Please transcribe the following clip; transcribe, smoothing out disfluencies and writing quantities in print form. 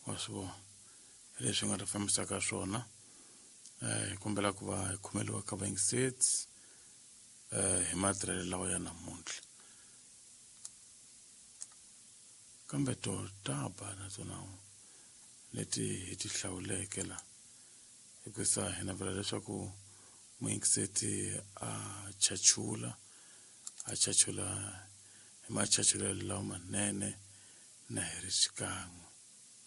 wa swo leswi nga ta fambisaka swona kombela ku va khomeliwa ka vayingiseri hi matirhelo lawa ya namuntlha kambe to taba na tona leti hi ti hlawuleke la hikusa hi navela leswaku muyingiseri a chachula hi machachulelo lawa manene na hi ri xikan'we